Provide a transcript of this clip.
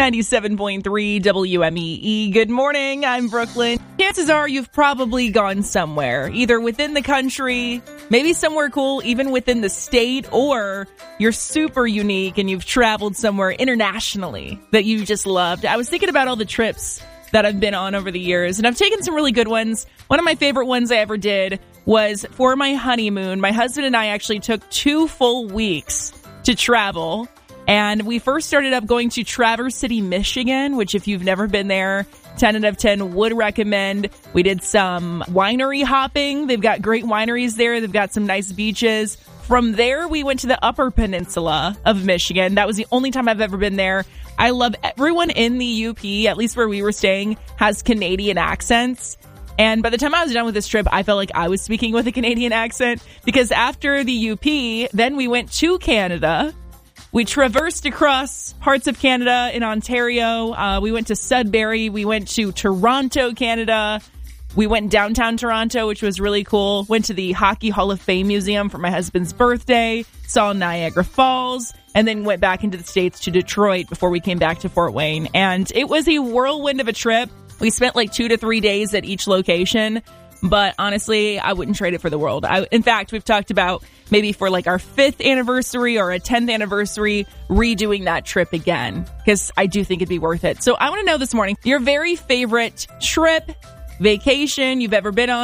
97.3 WMEE. Good morning. I'm Brooklyn. Chances are you've probably gone somewhere, either within the country, maybe somewhere cool, even within the state, or you're super unique and you've traveled somewhere internationally that you just loved. I was thinking about all the trips that I've been on over the years, and I've taken some really good ones. One of my favorite ones I ever did was for my honeymoon. My husband and I actually took 2 full weeks to travel. And we first started up going to Traverse City, Michigan, which if you've never been there, 10 out of 10 would recommend. We did some winery hopping. They've got great wineries there. They've got some nice beaches. From there, we went to the Upper Peninsula of Michigan. That was the only time I've ever been there. I love everyone in the UP, at least where we were staying, has Canadian accents. And by the time I was done with this trip, I felt like I was speaking with a Canadian accent because after the UP, then we went to Canada. We traversed across parts of Canada in Ontario. We went to Sudbury. We went to Toronto, Canada. We went downtown Toronto, which was really cool. Went to the Hockey Hall of Fame Museum for my husband's birthday. Saw Niagara Falls. And then went back into the States to Detroit before we came back to Fort Wayne. And it was a whirlwind of a trip. We spent like 2 to 3 days at each location. But honestly, I wouldn't trade it for the world. In fact, we've talked about maybe for like our 5th anniversary or a 10th anniversary, redoing that trip again, because I do think it'd be worth it. So I want to know this morning, your very favorite trip, vacation you've ever been on.